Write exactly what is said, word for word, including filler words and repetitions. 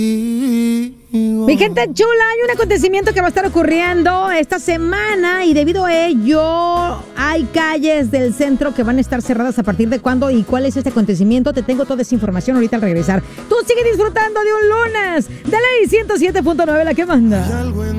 Mi gente chula, hay un acontecimiento que va a estar ocurriendo esta semana y debido a ello hay calles del centro que van a estar cerradas. ¿A partir de cuándo y cuál es este acontecimiento? Te tengo toda esa información ahorita al regresar. Tú sigue disfrutando de un lunes de Ley ciento siete punto nueve, la que manda.